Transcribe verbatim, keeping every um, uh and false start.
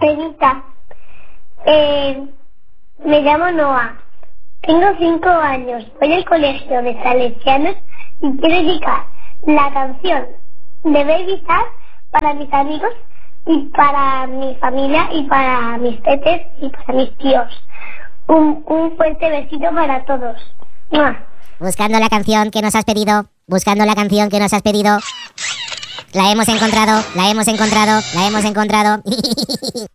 Penita. Eh, me llamo Noah. Tengo cinco años. Voy al colegio de salesianos y quiero dedicar la canción de Baby Shark para mis amigos y para mi familia y para mis peces y para mis tíos. Un, un fuerte besito para todos. ¡Mua! Buscando la canción que nos has pedido, buscando la canción que nos has pedido. La hemos encontrado, la hemos encontrado, la hemos encontrado.